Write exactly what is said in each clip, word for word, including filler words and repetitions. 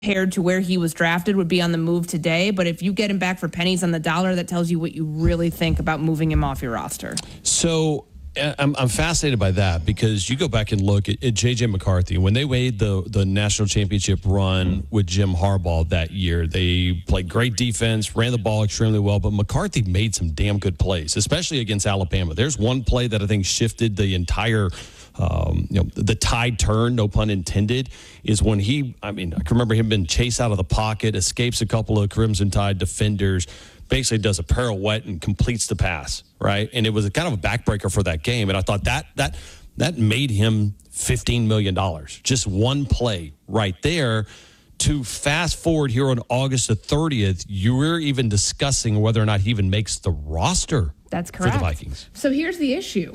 compared to where he was drafted would be on the move today. But if you get him back for pennies on the dollar, that tells you what you really think about moving him off your roster. So I'm, I'm fascinated by that because you go back and look at, at J J McCarthy. When they made the, the national championship run with Jim Harbaugh that year, they played great defense, ran the ball extremely well, but McCarthy made some damn good plays, especially against Alabama. There's one play that I think shifted the entire Um, you know, the tide turn, no pun intended, is when he, I mean, I can remember him being chased out of the pocket, escapes a couple of Crimson Tide defenders, basically does a pirouette and completes the pass, right? And it was a kind of a backbreaker for that game. And I thought that that that made him fifteen million dollars. Just one play right there. To fast forward here on August the thirtieth, you were even discussing whether or not he even makes the roster. That's correct. For the Vikings. So here's the issue.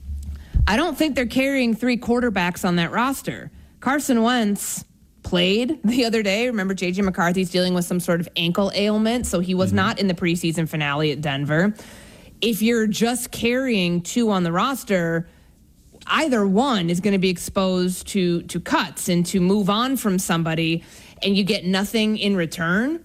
I don't think they're carrying three quarterbacks on that roster. Carson Wentz played the other day. Remember, J J McCarthy's dealing with some sort of ankle ailment, so he was mm-hmm. not in the preseason finale at Denver. If you're just carrying two on the roster, either one is going to be exposed to, to cuts and to move on from somebody, and you get nothing in return.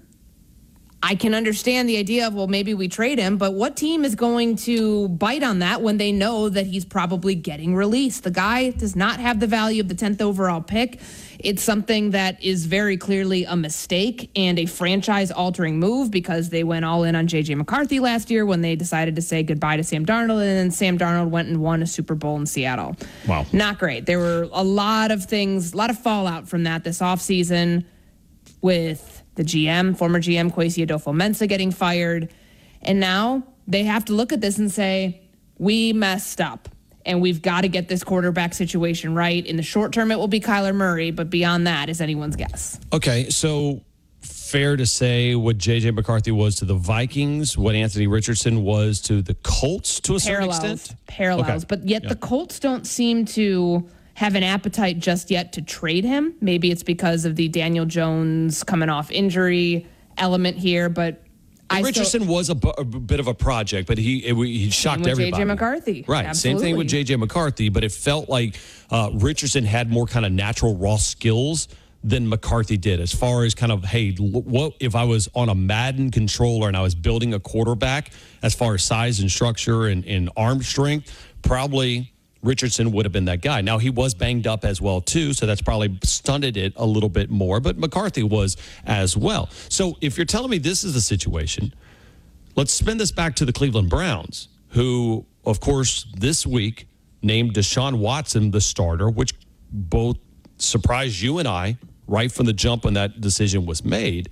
I can understand the idea of, well, maybe we trade him, but what team is going to bite on that when they know that he's probably getting released? The guy does not have the value of the tenth overall pick. It's something that is very clearly a mistake and a franchise-altering move because they went all in on J J McCarthy last year when they decided to say goodbye to Sam Darnold, and then Sam Darnold went and won a Super Bowl in Seattle. Wow. Not great. There were a lot of things, a lot of fallout from that this offseason with the G M, former G M Kwesi Adolfo-Mensah getting fired. And now they have to look at this and say, we messed up and we've got to get this quarterback situation right. In the short term, it will be Kyler Murray, but beyond that is anyone's guess. Okay, so fair to say what J J McCarthy was to the Vikings, what Anthony Richardson was to the Colts to a Parallels, certain extent? Parallels. Okay. But yet yeah. the Colts don't seem to have an appetite just yet to trade him. Maybe it's because of the Daniel Jones coming off injury element here, but I Richardson still, was a, b- a bit of a project, but he it, he shocked with everybody. J J McCarthy. Right, Absolutely. same thing with J J McCarthy, but it felt like uh, Richardson had more kind of natural raw skills than McCarthy did as far as kind of, hey, what if I was on a Madden controller and I was building a quarterback as far as size and structure and, and arm strength, probably Richardson would have been that guy. Now, he was banged up as well, too, so that's probably stunted it a little bit more, but McCarthy was as well. So if you're telling me this is the situation, let's spin this back to the Cleveland Browns, who, of course, this week named Deshaun Watson the starter, which both surprised you and I right from the jump when that decision was made.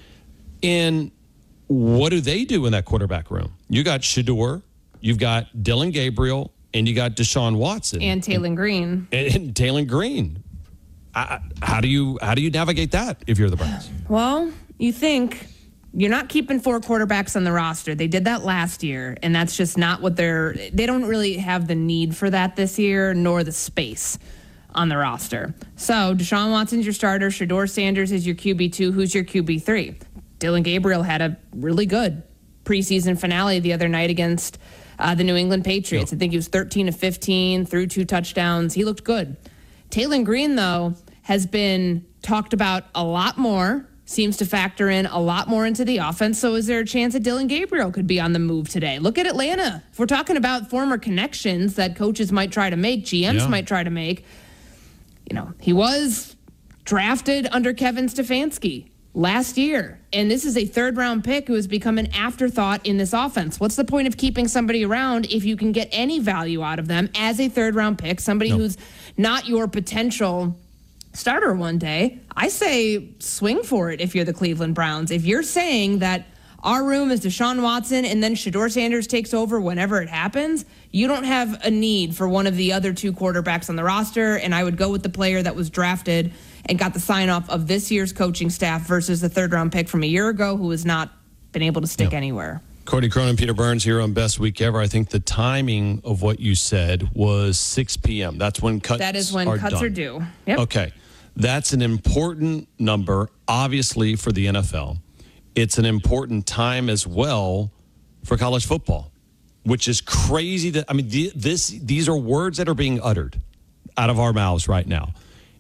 And what do they do in that quarterback room? You got Shedeur, you've got Dylan Gabriel, and you got Deshaun Watson and Taylon Green. And, and Taylon Green. I, how do you how do you navigate that if you're the Browns? Well, you think you're not keeping four quarterbacks on the roster. They did that last year, and that's just not what they're. They don't really have the need for that this year, nor the space on the roster. So Deshaun Watson's your starter. Shedeur Sanders is your Q B two. Who's your Q B three? Dylan Gabriel had a really good preseason finale the other night against Uh, the New England Patriots. Yep. I think he was thirteen of fifteen, threw two touchdowns. He looked good. Taylon Green, though, has been talked about a lot more, seems to factor in a lot more into the offense. So is there a chance that Dylan Gabriel could be on the move today? Look at Atlanta. If we're talking about former connections that coaches might try to make, G Ms yeah. might try to make, you know, he was drafted under Kevin Stefanski last year, and this is a third-round pick who has become an afterthought in this offense. What's the point of keeping somebody around if you can get any value out of them as a third-round pick, somebody nope. who's not your potential starter one day? I say swing for it if you're the Cleveland Browns. If you're saying that our room is Deshaun Watson and then Shedeur Sanders takes over whenever it happens, you don't have a need for one of the other two quarterbacks on the roster, and I would go with the player that was drafted and got the sign-off of this year's coaching staff versus the third-round pick from a year ago who has not been able to stick yep. anywhere. Courtney Cronin, Peter Burns here on Best Week Ever. I think the timing of what you said was six p.m. That's when cuts are That is when are cuts done. are due. Yep. Okay. That's an important number, obviously, for the N F L. It's an important time as well for college football, which is crazy. That I mean, this these are words that are being uttered out of our mouths right now.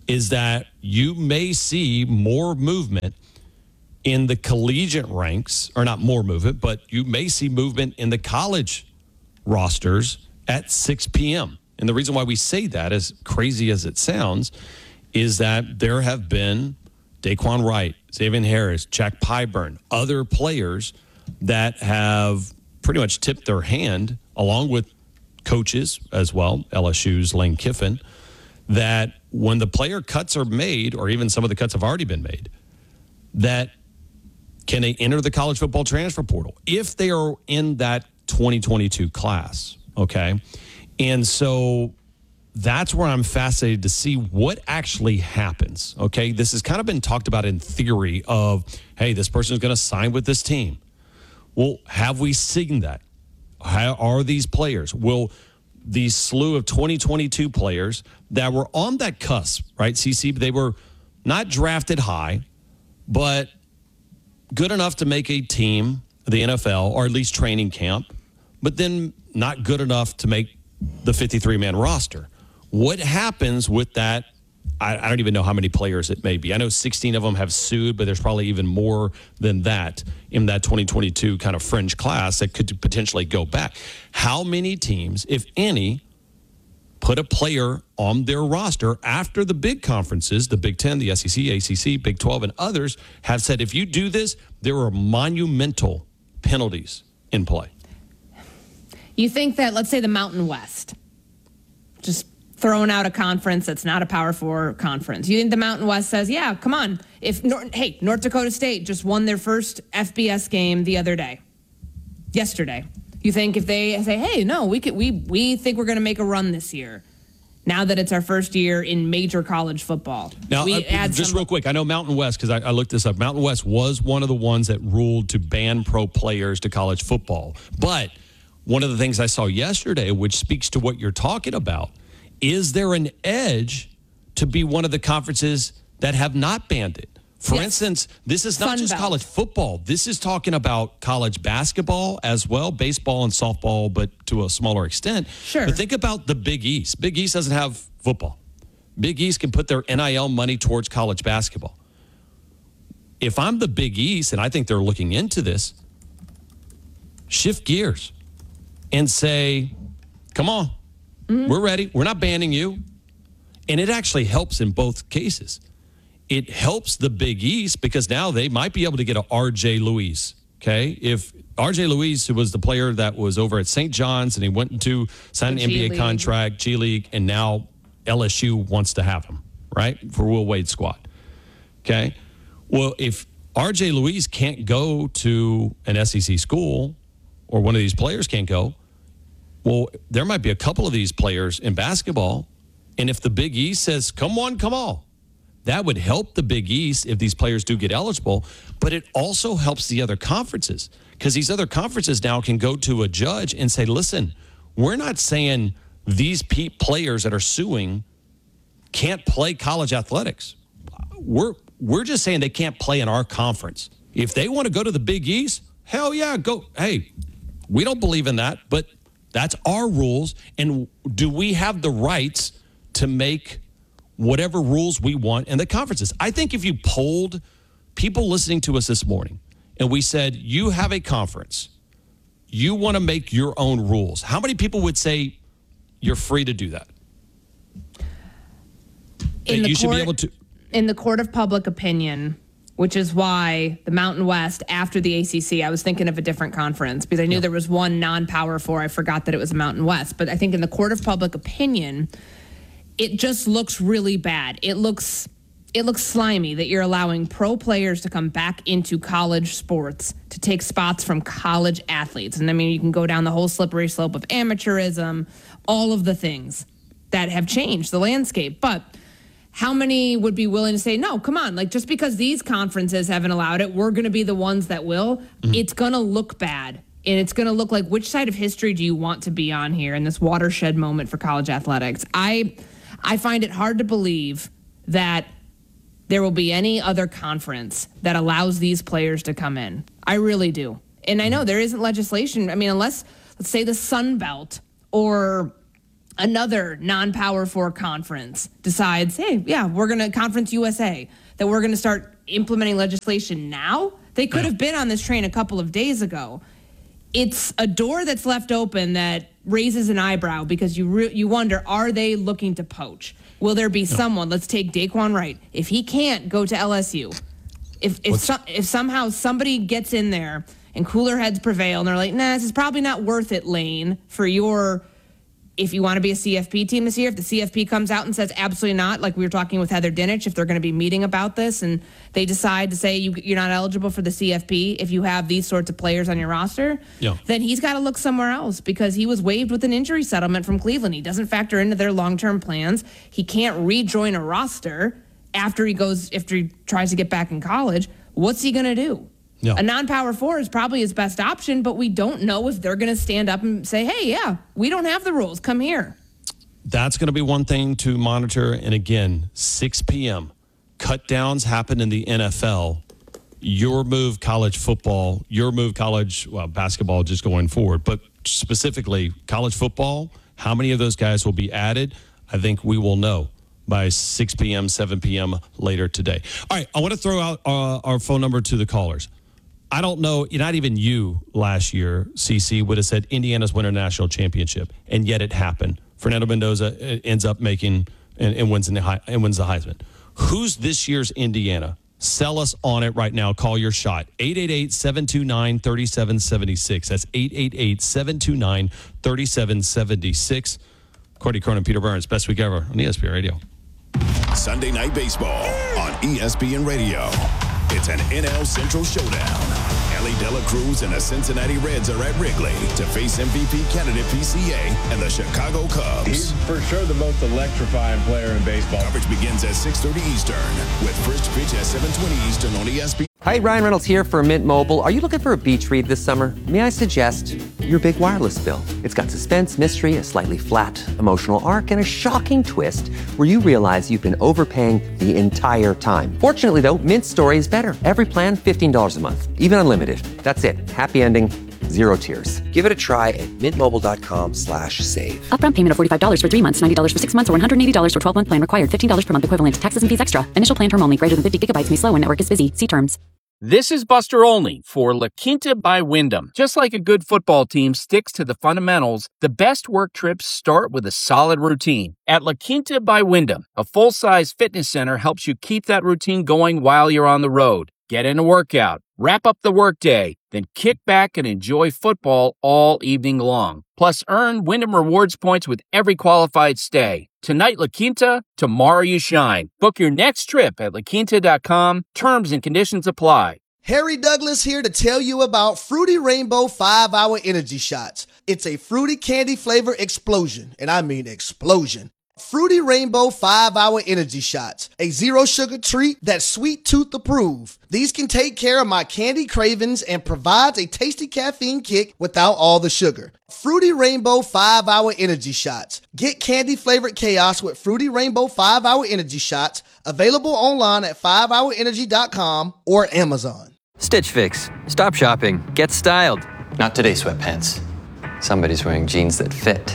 is that you may see more movement in the collegiate ranks, or not more movement, but you may see movement in the college rosters at six p.m. And the reason why we say that, as crazy as it sounds, is that there have been Daquan Wright, Xavier Harris, Jack Pyburn, other players that have pretty much tipped their hand, along with coaches as well, L S U's Lane Kiffin, that when the player cuts are made, or even some of the cuts have already been made, that can they enter the college football transfer portal if they are in that twenty twenty-two class, okay? And so that's where I'm fascinated to see what actually happens, okay? This has kind of been talked about in theory of, hey, this person is going to sign with this team. Well, have we seen that? How are these players? Will these slew of twenty twenty-two players that were on that cusp, right, C C, they were not drafted high, but good enough to make a team, the N F L, or at least training camp, but then not good enough to make the fifty-three man roster. What happens with that? I, I don't even know how many players it may be. I know sixteen of them have sued, but there's probably even more than that in that twenty twenty-two kind of fringe class that could potentially go back. How many teams, if any, put a player on their roster after the big conferences, the Big Ten, the S E C, A C C, Big twelve, and others have said, if you do this, there are monumental penalties in play? You think that, let's say the Mountain West, just throwing out a conference that's not a Power Four conference. You think the Mountain West says, yeah, come on. If North, hey, North Dakota State just won their first F B S game the other day, yesterday. You think if they say, hey, no, we could, we we think we're going to make a run this year, now that it's our first year in major college football. Now, we uh, add just some- real quick, I know Mountain West, because I, I looked this up. Mountain West was one of the ones that ruled to ban pro players to college football. But one of the things I saw yesterday, which speaks to what you're talking about, is there an edge to be one of the conferences that have not banned it? For Yes. instance, this is not Sun just Belt. college football. This is talking about college basketball as well, baseball and softball, but to a smaller extent. Sure. But think about the Big East. Big East doesn't have football. Big East can put their N I L money towards college basketball. If I'm the Big East, and I think they're looking into this, shift gears and say, come on, mm-hmm. we're ready. We're not banning you. And it actually helps in both cases. It helps the Big East because now they might be able to get a R J Louise, okay? If R J Louise, who was the player that was over at Saint John's and he went into signed an N B A contract, G League, and now L S U wants to have him, right, for Will Wade's squad, okay? Well, if R J Louise can't go to an S E C school or one of these players can't go, well, there might be a couple of these players in basketball, and if the Big East says, come on, come on, that would help the Big East if these players do get eligible, but it also helps the other conferences because these other conferences now can go to a judge and say, listen, we're not saying these pe- players that are suing can't play college athletics. We're we're just saying they can't play in our conference. If they want to go to the Big East, hell yeah, go. Hey, we don't believe in that, but that's our rules. And do we have the rights to make whatever rules we want in the conferences? I think if you polled people listening to us this morning and we said, you have a conference, you want to make your own rules, how many people would say you're free to do that? In the you should court, be able to. In the court of public opinion, which is why the Mountain West, after the A C C, I was thinking of a different conference because I knew yeah. there was one non-Power Four. I forgot that it was the Mountain West. But I think in the court of public opinion, it just looks really bad. It looks it looks slimy that you're allowing pro players to come back into college sports to take spots from college athletes. And I mean, you can go down the whole slippery slope of amateurism, all of the things that have changed the landscape. But how many would be willing to say, no, come on, like just because these conferences haven't allowed it, we're going to be the ones that will. Mm-hmm. It's going to look bad. And it's going to look like, which side of history do you want to be on here in this watershed moment for college athletics? I I find it hard to believe that there will be any other conference that allows these players to come in. I really do. And I know there isn't legislation. I mean, unless, let's say the Sun Belt or another non-power four conference decides, hey, yeah, we're going to Conference U S A, that we're going to start implementing legislation now. They could have been on this train a couple of days ago. It's a door that's left open that raises an eyebrow because you re- you wonder, are they looking to poach? Will there be someone? Let's take Daquan Wright. If he can't go to L S U, if if so, if somehow somebody gets in there and cooler heads prevail and they're like, nah, this is probably not worth it, Lane, for your. If you want to be a C F P team this year, if the C F P comes out and says absolutely not, like we were talking with Heather Dinich, if they're going to be meeting about this and they decide to say you, you're not eligible for the C F P if you have these sorts of players on your roster, yeah. then he's got to look somewhere else because he was waived with an injury settlement from Cleveland. He doesn't factor into their long-term plans. He can't rejoin a roster after he goes, after he tries to get back in college. What's he going to do? Yeah. A non-power four is probably his best option, but we don't know if they're going to stand up and say, hey, yeah, we don't have the rules. Come here. That's going to be one thing to monitor. And again, six p.m. Cut downs happen in the N F L. Your move, college football, your move, college well, basketball just going forward. But specifically, college football, how many of those guys will be added? I think we will know by six p.m., seven p.m. later today. All right, I want to throw out uh, our phone number to the callers. I don't know, not even you last year, C C, would have said Indiana's winning a national championship, and yet it happened. Fernando Mendoza ends up making and, and wins in the and wins the Heisman. Who's this year's Indiana? Sell us on it right now. Call your shot. eight eight eight, seven two nine, three seven seven six. That's eight eight eight, seven two nine, three seven seven six. Cordy Cronin, Peter Burns, best week ever on E S P N Radio. Sunday Night Baseball on E S P N Radio. It's an N L Central showdown. Ellie Dela Cruz and the Cincinnati Reds are at Wrigley to face M V P candidate P C A and the Chicago Cubs. He's for sure the most electrifying player in baseball. Coverage begins at six thirty Eastern with first pitch at seven twenty Eastern on E S P N. Hi, Ryan Reynolds here for Mint Mobile. Are you looking for a beach read this summer? May I suggest your big wireless bill? It's got suspense, mystery, a slightly flat, emotional arc, and a shocking twist where you realize you've been overpaying the entire time. Fortunately, though, Mint's story is better. Every plan, fifteen dollars a month, even unlimited. That's it. Happy ending, zero tears. Give it a try at mintmobile.com slash save. Upfront payment of forty-five dollars for three months, ninety dollars for six months, or one hundred eighty dollars for twelve-month plan required. fifteen dollars per month equivalent. Taxes and fees extra. Initial plan term only. Greater than fifty gigabytes may slow when network is busy. See terms. This is Buster Olney for La Quinta by Wyndham. Just like a good football team sticks to the fundamentals, the best work trips start with a solid routine. At La Quinta by Wyndham, a full-size fitness center helps you keep that routine going while you're on the road. Get in a workout, wrap up the workday, then kick back and enjoy football all evening long. Plus, earn Wyndham Rewards points with every qualified stay. Tonight, La Quinta, tomorrow you shine. Book your next trip at la quinta dot com. Terms and conditions apply. Harry Douglas here to tell you about Fruity Rainbow five hour Energy Shots. It's a fruity candy flavor explosion, and I mean explosion. Fruity Rainbow five hour Energy Shots, a zero sugar treat that's sweet tooth approved. These can take care of my candy cravings and provides a tasty caffeine kick without all the sugar. Fruity Rainbow five hour Energy Shots. Get candy flavored chaos with Fruity Rainbow five hour Energy Shots, available online at five hour energy dot com or Amazon. Stitch Fix. Stop shopping. Get styled. Not today, sweatpants. Somebody's wearing jeans that fit.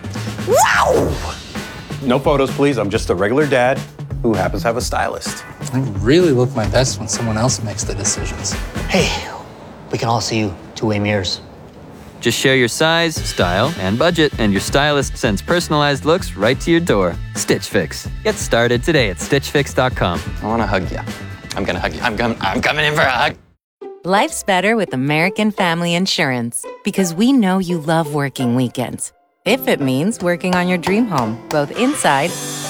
Wow! No photos, please. I'm just a regular dad who happens to have a stylist. I really look my best when someone else makes the decisions. Hey, we can all see you two-way mirrors. Just share your size, style, and budget, and your stylist sends personalized looks right to your door. Stitch Fix. Get started today at stitch fix dot com. I want to hug you. I'm going to hug you. I'm, com- I'm coming in for a hug. Life's better with American Family Insurance because we know you love working weekends. If it means working on your dream home, both inside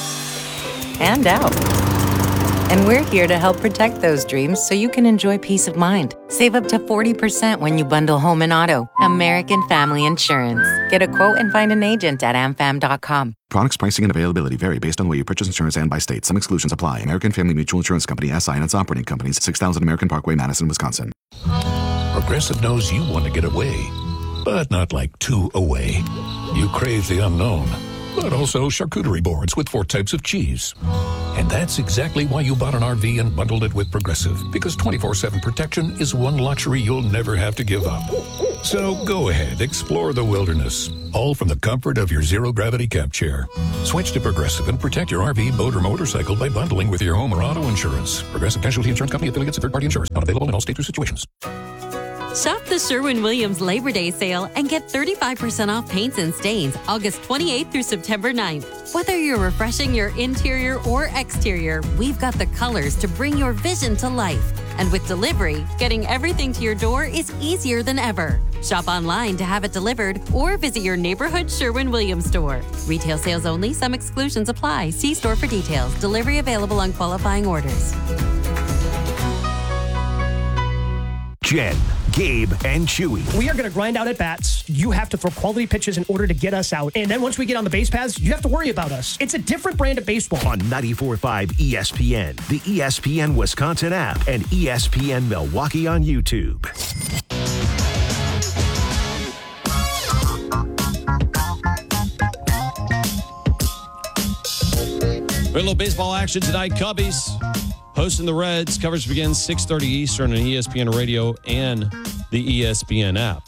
and out. And we're here to help protect those dreams so you can enjoy peace of mind. Save up to forty percent when you bundle home and auto. American Family Insurance. Get a quote and find an agent at a m fam dot com. Products, pricing, and availability vary based on the way you purchase insurance and by state. Some exclusions apply. American Family Mutual Insurance Company, S I and its operating companies, six thousand American Parkway, Madison, Wisconsin. Progressive knows you want to get away, but not like two away. You crave the unknown, but also charcuterie boards with four types of cheese. And that's exactly why you bought an R V and bundled it with Progressive, because twenty-four seven protection is one luxury you'll never have to give up. So go ahead, explore the wilderness. all from the comfort of your zero-gravity camp chair. Switch to Progressive and protect your R V, boat, or motorcycle by bundling with your home or auto insurance. Progressive Casualty Insurance Company affiliates of third-party insurance. Not available in all states or situations. Shop the Sherwin-Williams Labor Day sale and get thirty-five percent off paints and stains August twenty-eighth through September ninth. Whether you're refreshing your interior or exterior, we've got the colors to bring your vision to life. And with delivery, getting everything to your door is easier than ever. Shop online to have it delivered or visit your neighborhood Sherwin-Williams store. Retail sales only. Some exclusions apply. See store for details. Delivery available on qualifying orders. Jen, Gabe, and Chewy. We are going to grind out at bats. You have to throw quality pitches in order to get us out. And then once we get on the base paths, you have to worry about us. It's a different brand of baseball. On ninety-four point five E S P N, the E S P N Wisconsin app, and E S P N Milwaukee on YouTube. A little baseball action tonight. Cubbies hosting the Reds. Coverage begins six thirty Eastern on E S P N Radio and the E S P N app.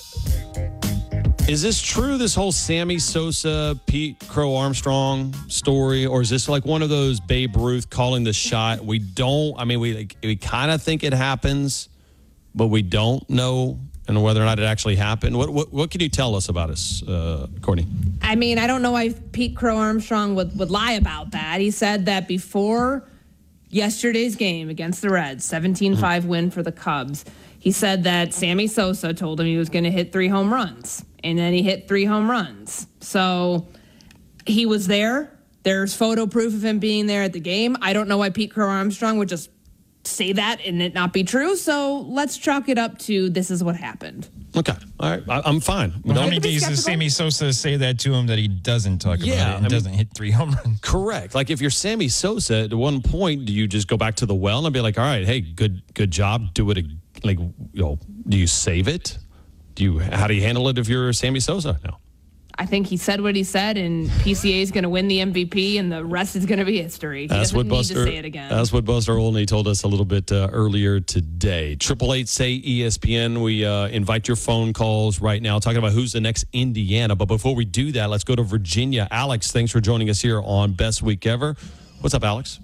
Is this true, this whole Sammy Sosa, Pete Crow Armstrong story, or is this like one of those Babe Ruth calling the shot? We don't, I mean, we like, we kind of think it happens, but we don't know and whether or not it actually happened. What what, what can you tell us about us, uh, Courtney? I mean, I don't know why Pete Crow Armstrong would, would lie about that. He said that before yesterday's game against the Reds, seventeen five mm-hmm. win for the Cubs, he said that Sammy Sosa told him he was going to hit three home runs, and then he hit three home runs. So he was there. There's photo proof of him being there at the game. I don't know why Pete Crow Armstrong would just say that and it not be true. So let's chalk it up to this is what happened. Okay. All right. I, I'm fine. Well, how many days does Sammy Sosa say that to him that he doesn't talk about yeah, it and I doesn't mean, hit three home runs? Correct. Like if you're Sammy Sosa, at one point, do you just go back to the well and be like, all right, hey, good good job. Do it. Like, you know, do you save it? Do you? How do you handle it if you're Sammy Sosa now? I think he said what he said, and P C A is going to win the M V P, and the rest is going to be history. He that's doesn't what need Buster, to say it again. That's what Buster Olney told us a little bit uh, earlier today. Triple eight say E S P N. We uh, invite your phone calls right now, talking about who's the next Indiana. But before we do that, let's go to Virginia. Alex, thanks for joining us here on Best Week Ever. What's up, Alex?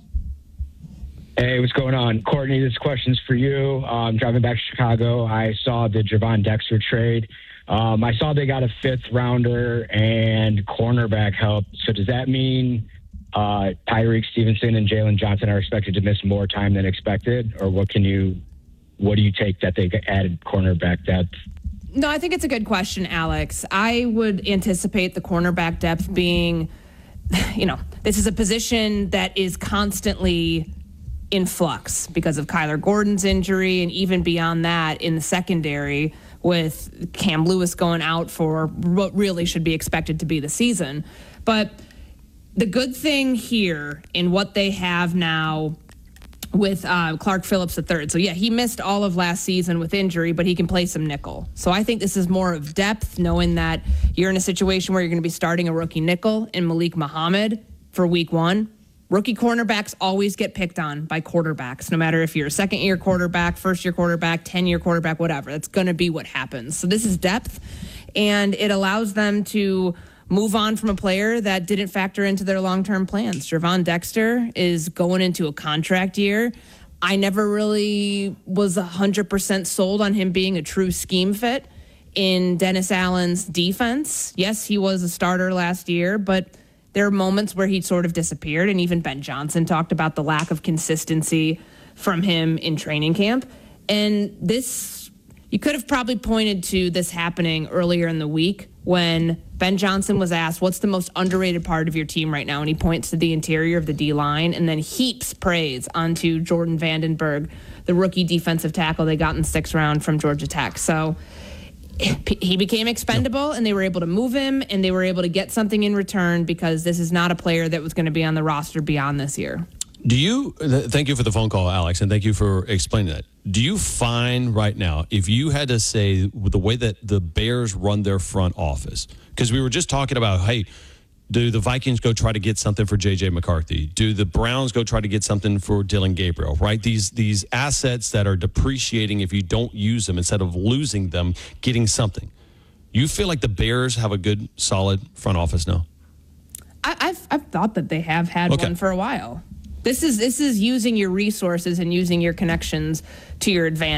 Hey, what's going on? Courtney, this question's for you. Um, driving back to Chicago, I saw the Gervon Dexter trade. Um, I saw they got a fifth rounder and cornerback help. So does that mean uh, Tyreek Stevenson and Jalen Johnson are expected to miss more time than expected? Or what can you, what do you take that they added cornerback depth? No, I think it's a good question, Alex. I would anticipate the cornerback depth being, you know, this is a position that is constantly in flux because of Kyler Gordon's injury, and even beyond that in the secondary with Cam Lewis going out for what really should be expected to be the season. But the good thing here in what they have now with uh, Clark Phillips the third. So, yeah, he missed all of last season with injury, but he can play some nickel. So I think this is more of depth, knowing that you're in a situation where you're going to be starting a rookie nickel in Malik Muhammad for week one. Rookie cornerbacks always get picked on by quarterbacks, no matter if you're a second-year quarterback, first-year quarterback, ten-year quarterback, whatever. That's going to be what happens. So this is depth, and it allows them to move on from a player that didn't factor into their long-term plans. Gervon Dexter is going into a contract year. I never really was one hundred percent sold on him being a true scheme fit in Dennis Allen's defense. Yes, he was a starter last year, but there are moments where he sort of disappeared, and even Ben Johnson talked about the lack of consistency from him in training camp. And this, you could have probably pointed to this happening earlier in the week when Ben Johnson was asked, what's the most underrated part of your team right now? And he points to the interior of the D-line and then heaps praise onto Jordan Vandenberg, the rookie defensive tackle they got in the sixth round from Georgia Tech. So he became expendable, and they were able to move him, and they were able to get something in return because this is not a player that was going to be on the roster beyond this year. Do you, thank you for the phone call, Alex, and thank you for explaining that. Do you find right now, if you had to say the way that the Bears run their front office, because we were just talking about, hey, do the Vikings go try to get something for J J McCarthy? Do the Browns go try to get something for Dylan Gabriel, right? These these assets that are depreciating if you don't use them instead of losing them, getting something. You feel like the Bears have a good, solid front office now? I, I've I've thought that they have had Okay. one for a while. This is this is using your resources and using your connections to your advantage.